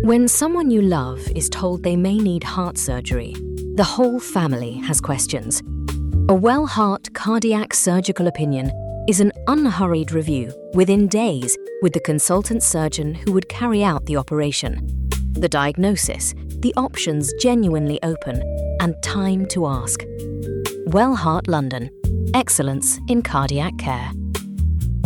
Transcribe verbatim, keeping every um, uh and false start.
When someone you love is told they may need heart surgery, the whole family has questions. A WellHeart cardiac surgical opinion is an unhurried review within days with the consultant surgeon who would carry out the operation. The diagnosis, the options genuinely open, and time to ask. WellHeart London. Excellence in cardiac care.